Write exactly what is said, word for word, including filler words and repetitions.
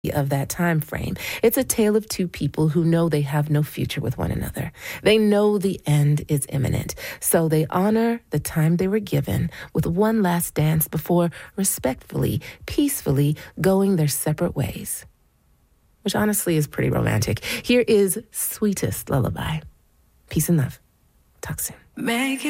of that time frame. It's a tale of two people who know they have no future with one another. They know the end is imminent, so they honor the time they were given with one last dance before respectfully, peacefully going their separate ways. Which honestly is pretty romantic. Here is Sweetest Lullaby. Peace and love. Talk soon. Make it